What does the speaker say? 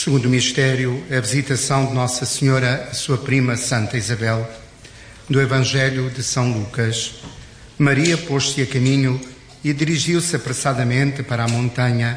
Segundo mistério, a visitação de Nossa Senhora à sua prima Santa Isabel. Do Evangelho de São Lucas. Maria pôs-se a caminho e dirigiu-se apressadamente para a montanha